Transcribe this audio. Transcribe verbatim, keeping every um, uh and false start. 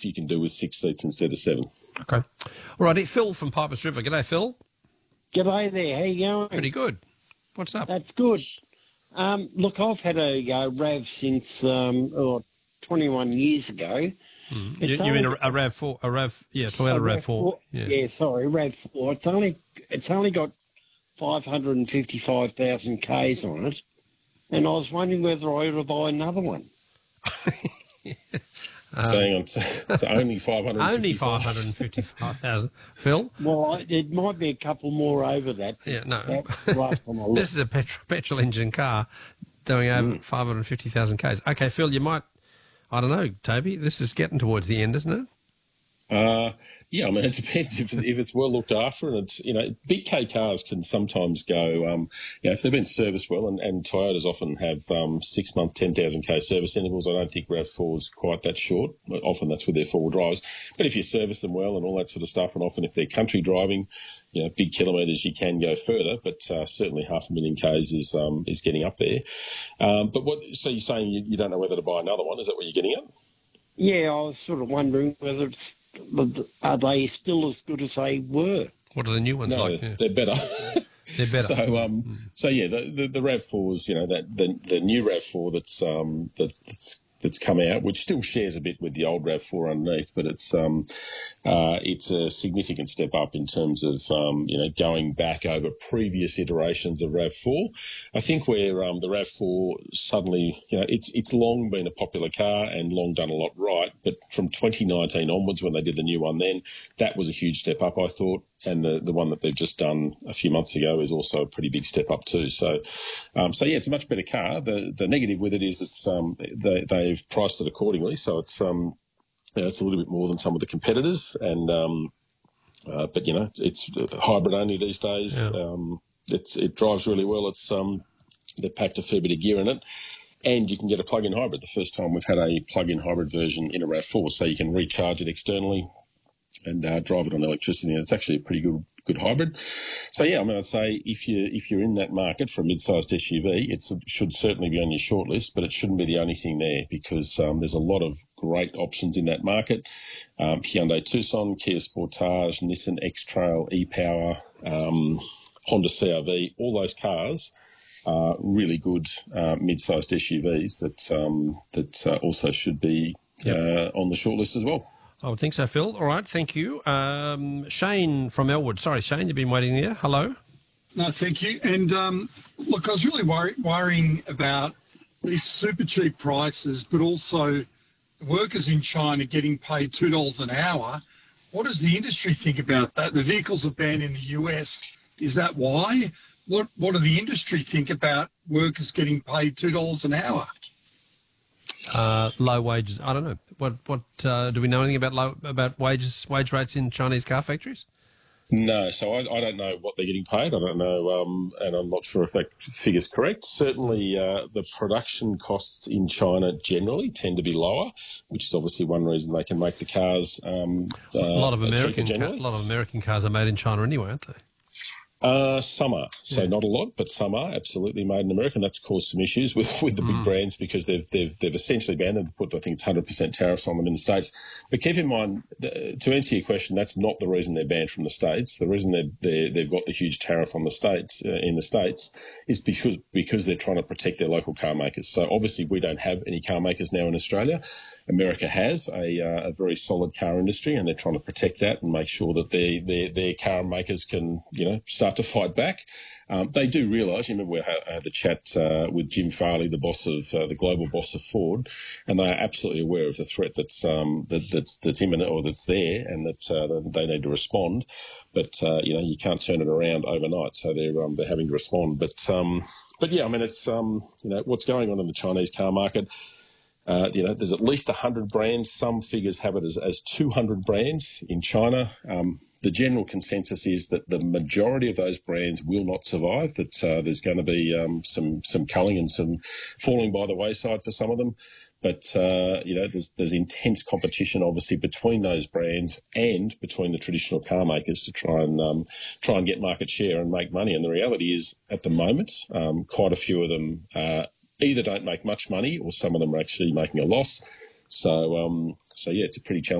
you can do with six seats instead of seven. Okay. All righty. Phil from Pipers River. G'day, Phil. G'day there, how you going? Pretty good. What's up? That's good. Um, look, I've had a uh, RAV since um, oh, twenty-one years ago. Mm. You, you mean a, a RAV four? A RAV, yeah, Toyota RAV four. Yeah. yeah, sorry, RAV four. It's only it's only got five hundred fifty-five thousand Ks on it, and I was wondering whether I ought to buy another one. Um, Saying on, so only five hundred. Only five hundred fifty-five thousand. Phil? Well, I, it might be a couple more over that. Yeah, no. That's the last time I looked. This is a petrol, petrol engine car doing over mm. five hundred fifty thousand Ks. Okay, Phil, you might, I don't know, Toby, this is getting towards the end, isn't it? Uh, yeah, I mean, it depends if, if it's well looked after, and it's, you know, big K cars can sometimes go, um, you know, if they've been serviced well, and, and Toyotas often have um, six month, ten thousand K service intervals. I don't think RAV four is quite that short. Often that's with their four-wheel drives. But if you service them well and all that sort of stuff, and often if they're country driving, you know, big kilometres, you can go further, but uh, certainly half a million Ks is um, is getting up there. Um, but what, so you're saying you, you don't know whether to buy another one? Is that what you're getting at? Yeah, I was sort of wondering whether it's, are they still as good as they were? What are the new ones no, like? Yeah. They're better. They're better. So, um, mm. so yeah, the, the the RAV fours, you know, that the the new RAV four that's um that's that's that's come out, which still shares a bit with the old RAV four underneath, but it's um uh it's a significant step up in terms of um you know going back over previous iterations of RAV four. I think where um the RAV four suddenly, you know, it's it's long been a popular car and long done a lot right, but from twenty nineteen onwards when they did the new one, then that was a huge step up, I thought. And the, the one that they've just done a few months ago is also a pretty big step up too. So, um, so yeah, it's a much better car. The the negative with it is it's um, they they've priced it accordingly, so it's um, you know, it's a little bit more than some of the competitors. And um, uh, but you know, it's, it's hybrid only these days. Yeah. Um, it's it drives really well. It's um, they've packed a fair bit of gear in it. And you can get a plug-in hybrid. The first time we've had a plug-in hybrid version in a RAV four, so you can recharge it externally and uh, drive it on electricity, and it's actually a pretty good good hybrid. So yeah, I mean, I'd say if you if you're in that market for a mid-sized S U V, it should certainly be on your shortlist, but it shouldn't be the only thing there, because um, there's a lot of great options in that market. Um, Hyundai Tucson, Kia Sportage, Nissan X-Trail, e-Power, um, Honda C R V, all those cars are really good uh, mid-sized S U Vs that um, that uh, also should be yep. uh, on the shortlist as well. I would think so, Phil. All right, thank you. Um, Shane from Elwood. Sorry, Shane, you've been waiting there. Hello. No, thank you. And um, look, I was really worry- worrying about these super cheap prices, but also workers in China getting paid two dollars an hour. What does the industry think about that? The vehicles are banned in the U S. Is that why? What What do the industry think about workers getting paid two dollars an hour? Uh, low wages. I don't know. What what uh, do we know anything about low, about wages wage rates in Chinese car factories? No, so I, I don't know what they're getting paid. I don't know, um, and I'm not sure if that figure's correct. Certainly, uh, the production costs in China generally tend to be lower, which is obviously one reason they can make the cars. Um, uh, a lot of American car, a lot of American cars are made in China anyway, aren't they? Uh, some are. So yeah. not a lot, but some are absolutely made in America. And that's caused some issues with, with the big mm. brands, because they've they've they've essentially banned them. They've put, I think it's one hundred percent tariffs on them in the States. But keep in mind, to answer your question, that's not the reason they're banned from the States. The reason they're, they're, they've got the huge tariff on the States, uh, in the States, is because because they're trying to protect their local car makers. So obviously we don't have any car makers now in Australia. America has a, uh, a very solid car industry, and they're trying to protect that and make sure that their their their car makers can, you know, start to fight back. Um, they do realise, you remember we had the chat uh, with Jim Farley, the boss of uh, the global boss of Ford, and they are absolutely aware of the threat that's um, that, that's that's imminent or that's there, and that uh, they need to respond. But uh, you know, you can't turn it around overnight, so they're um, they're having to respond. But um, but yeah, I mean, it's um, you know, what's going on in the Chinese car market. Uh, you know, there's at least one hundred brands. Some figures have it as, as two hundred brands in China. Um, the general consensus is that the majority of those brands will not survive, that uh, there's going to be um, some some culling and some falling by the wayside for some of them. But, uh, you know, there's, there's intense competition, obviously, between those brands and between the traditional car makers to try and um, try and get market share and make money. And the reality is, at the moment, um, quite a few of them uh, either don't make much money, or some of them are actually making a loss. So, um, so yeah, it's a pretty challenging